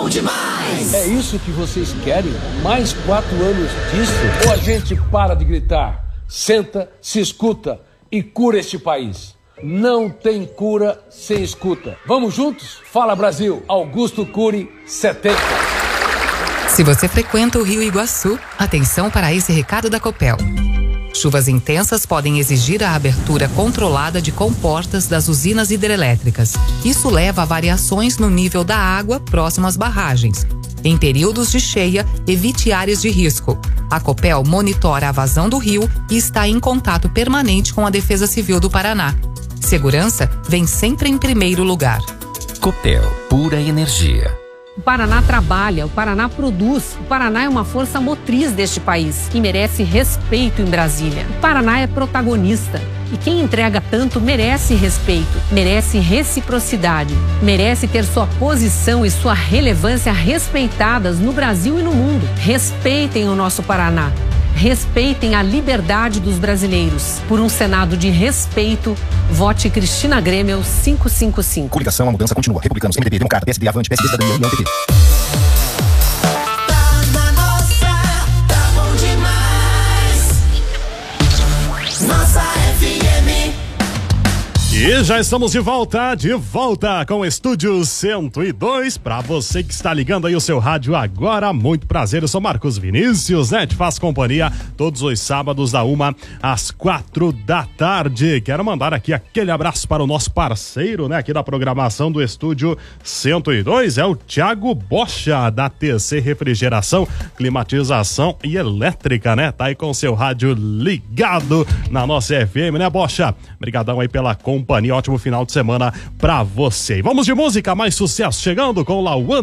demais! É isso que vocês querem? Mais 4 anos disso? Ou a gente para de gritar, senta, se escuta e cura este país? Não tem cura sem escuta. Vamos juntos? Fala Brasil, Augusto Cury 70. Se você frequenta o Rio Iguaçu, atenção para esse recado da Copel. Chuvas intensas podem exigir a abertura controlada de comportas das usinas hidrelétricas. Isso leva a variações no nível da água próximo às barragens. Em períodos de cheia, evite áreas de risco. A Copel monitora a vazão do rio e está em contato permanente com a Defesa Civil do Paraná. Segurança vem sempre em primeiro lugar. Copel, pura energia. O Paraná trabalha, o Paraná produz, o Paraná é uma força motriz deste país e merece respeito em Brasília. O Paraná é protagonista e quem entrega tanto merece respeito, merece reciprocidade, merece ter sua posição e sua relevância respeitadas no Brasil e no mundo. Respeitem o nosso Paraná. Respeitem a liberdade dos brasileiros. Por um Senado de respeito, vote Cristina Grêmio 555. Coligação, a mudança continua. Republicanos, MDB, Democrata, PSD, Avante, PSD, Cidadania, União, PT. Tá na nossa, tá bom demais. Nossa FM. E já estamos de volta com o Estúdio 102. Pra você que está ligando aí o seu rádio agora, muito prazer, eu sou Marcos Vinícius, né? Te faço companhia todos os sábados da 1 às 4 da tarde. Quero mandar aqui aquele abraço para o nosso parceiro, né? Aqui da programação do Estúdio 102, é o Thiago Bocha, da TC Refrigeração, Climatização e Elétrica, né? Tá aí com o seu rádio ligado na nossa FM, né, Bocha? Obrigadão aí pela companhia, ótimo final de semana pra você. E vamos de música, mais sucesso chegando com Lauana.